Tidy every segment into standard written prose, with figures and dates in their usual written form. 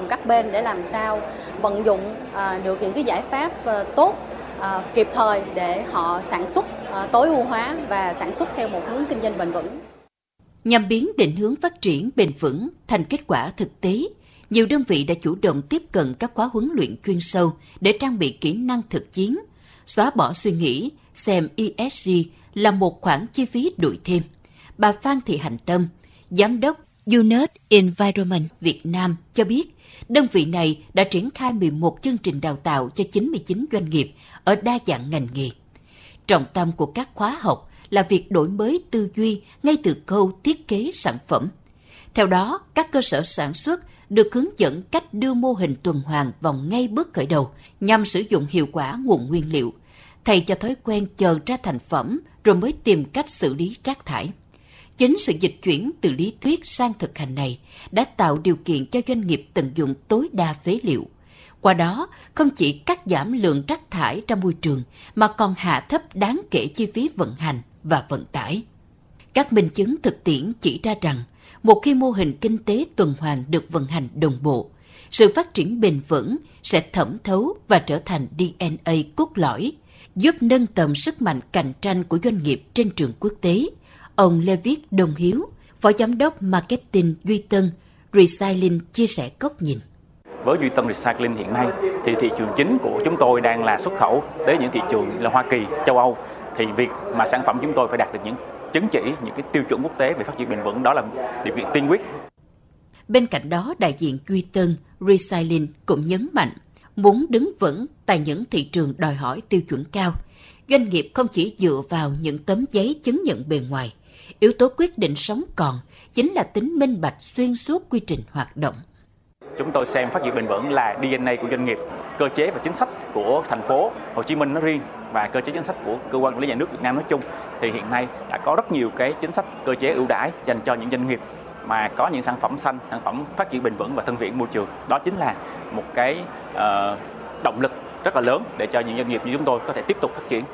cùng các bên để làm sao vận dụng được những cái giải pháp tốt, kịp thời để họ sản xuất tối ưu hóa và sản xuất theo một hướng kinh doanh bền vững. Nhằm biến định hướng phát triển bền vững thành kết quả thực tế, nhiều đơn vị đã chủ động tiếp cận các khóa huấn luyện chuyên sâu để trang bị kỹ năng thực chiến, xóa bỏ suy nghĩ xem ESG là một khoản chi phí đuổi thêm. Bà Phan Thị Hạnh Tâm, Giám đốc UNED Environment Việt Nam cho biết, đơn vị này đã triển khai 11 chương trình đào tạo cho 99 doanh nghiệp ở đa dạng ngành nghề. Trọng tâm của các khóa học là việc đổi mới tư duy ngay từ khâu thiết kế sản phẩm. Theo đó, các cơ sở sản xuất được hướng dẫn cách đưa mô hình tuần hoàn vào ngay bước khởi đầu nhằm sử dụng hiệu quả nguồn nguyên liệu, thay cho thói quen chờ ra thành phẩm rồi mới tìm cách xử lý rác thải. Chính sự dịch chuyển từ lý thuyết sang thực hành này đã tạo điều kiện cho doanh nghiệp tận dụng tối đa phế liệu. Qua đó, không chỉ cắt giảm lượng rác thải ra môi trường mà còn hạ thấp đáng kể chi phí vận hành và vận tải. Các minh chứng thực tiễn chỉ ra rằng, một khi mô hình kinh tế tuần hoàn được vận hành đồng bộ, sự phát triển bền vững sẽ thẩm thấu và trở thành DNA cốt lõi, giúp nâng tầm sức mạnh cạnh tranh của doanh nghiệp trên trường quốc tế. Ông Lê Viết Đông Hiếu, Phó Giám đốc Marketing Duy Tân Recycling chia sẻ góc nhìn. Với Duy Tân Recycling hiện nay thì thị trường chính của chúng tôi đang là xuất khẩu đến những thị trường là Hoa Kỳ, châu Âu. Thì việc mà sản phẩm chúng tôi phải đạt được những chứng chỉ, những cái tiêu chuẩn quốc tế về phát triển bền vững, đó là điều kiện tiên quyết. Bên cạnh đó, đại diện Duy Tân Recycling cũng nhấn mạnh, muốn đứng vững tại những thị trường đòi hỏi tiêu chuẩn cao, doanh nghiệp không chỉ dựa vào những tấm giấy chứng nhận bề ngoài. Yếu tố quyết định sống còn chính là tính minh bạch xuyên suốt quy trình hoạt động. Chúng tôi xem phát triển bền vững là DNA của doanh nghiệp, cơ chế và chính sách của thành phố Hồ Chí Minh nói riêng và cơ chế chính sách của cơ quan quản lý nhà nước Việt Nam nói chung. Thì hiện nay đã có rất nhiều cái chính sách cơ chế ưu đãi dành cho những doanh nghiệp mà có những sản phẩm xanh, sản phẩm phát triển bền vững và thân thiện môi trường. Đó chính là một cái động lực rất là lớn để cho những doanh nghiệp như chúng tôi có thể tiếp tục phát triển.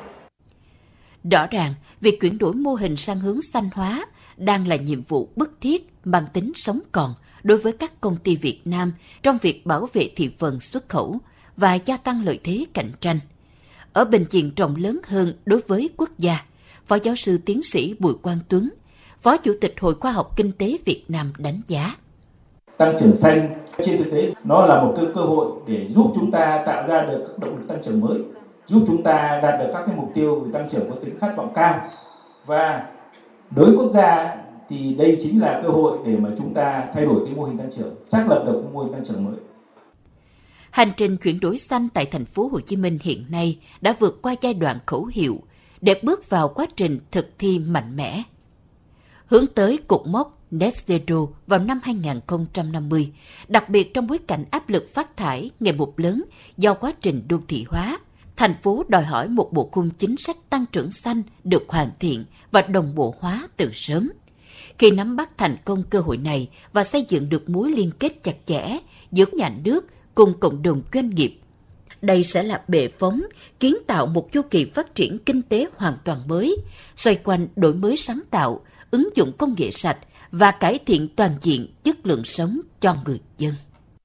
Rõ ràng, việc chuyển đổi mô hình sang hướng xanh hóa đang là nhiệm vụ bức thiết mang tính sống còn đối với các công ty Việt Nam trong việc bảo vệ thị phần xuất khẩu và gia tăng lợi thế cạnh tranh. Ở bệnh viện rộng lớn hơn đối với quốc gia, Phó giáo sư tiến sĩ Bùi Quang Tuấn, Phó Chủ tịch Hội Khoa học Kinh tế Việt Nam đánh giá. Tăng trưởng xanh trên thực tế nó là một cơ hội để giúp chúng ta tạo ra được các động lực tăng trưởng mới, giúp chúng ta đạt được các cái mục tiêu về tăng trưởng có tính khát vọng cao. Và đối với quốc gia thì đây chính là cơ hội để mà chúng ta thay đổi cái mô hình tăng trưởng, xác lập được mô hình tăng trưởng mới. Hành trình chuyển đổi xanh tại thành phố Hồ Chí Minh hiện nay đã vượt qua giai đoạn khẩu hiệu để bước vào quá trình thực thi mạnh mẽ. Hướng tới cột mốc Net Zero vào năm 2050, đặc biệt trong bối cảnh áp lực phát thải ngày một lớn do quá trình đô thị hóa, thành phố đòi hỏi một bộ khung chính sách tăng trưởng xanh được hoàn thiện và đồng bộ hóa từ sớm. Khi nắm bắt thành công cơ hội này và xây dựng được mối liên kết chặt chẽ giữa nhà nước cùng cộng đồng doanh nghiệp, đây sẽ là bệ phóng kiến tạo một chu kỳ phát triển kinh tế hoàn toàn mới, xoay quanh đổi mới sáng tạo, ứng dụng công nghệ sạch và cải thiện toàn diện chất lượng sống cho người dân.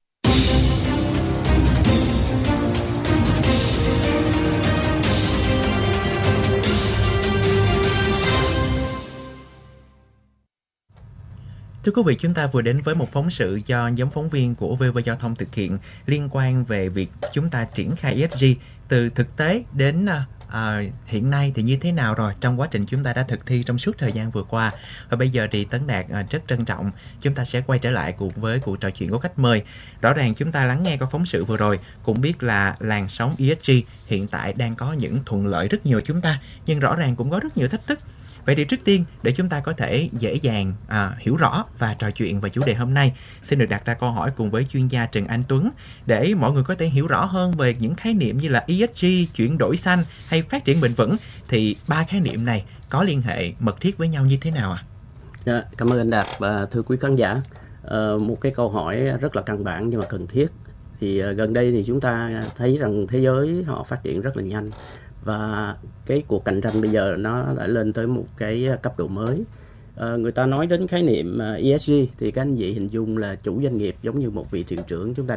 Thưa quý vị, chúng ta vừa đến với một phóng sự do nhóm phóng viên của VV Giao thông thực hiện liên quan về việc chúng ta triển khai ESG từ thực tế đến hiện nay thì như thế nào rồi trong quá trình chúng ta đã thực thi trong suốt thời gian vừa qua. Và bây giờ thì Tấn Đạt rất trân trọng chúng ta sẽ quay trở lại cùng với cuộc trò chuyện của khách mời. Rõ ràng chúng ta lắng nghe qua phóng sự vừa rồi cũng biết là làn sóng ESG hiện tại đang có những thuận lợi rất nhiều chúng ta, nhưng rõ ràng cũng có rất nhiều thách thức. Vậy thì trước tiên, để chúng ta có thể dễ dàng hiểu rõ và trò chuyện về chủ đề hôm nay, xin được đặt ra câu hỏi cùng với chuyên gia Trần Anh Tuấn để mọi người có thể hiểu rõ hơn về những khái niệm như là ESG, chuyển đổi xanh hay phát triển bền vững. Thì ba khái niệm này có liên hệ mật thiết với nhau như thế nào ạ? Dạ, cảm ơn anh Đạt và thưa quý khán giả. Một cái câu hỏi rất là căn bản nhưng mà cần thiết. Thì gần đây thì chúng ta thấy rằng thế giới họ phát triển rất là nhanh. Và cái cuộc cạnh tranh bây giờ nó đã lên tới một cái cấp độ mới. Người ta nói đến khái niệm ESG thì các anh chị hình dung là chủ doanh nghiệp giống như một vị thuyền trưởng, chúng ta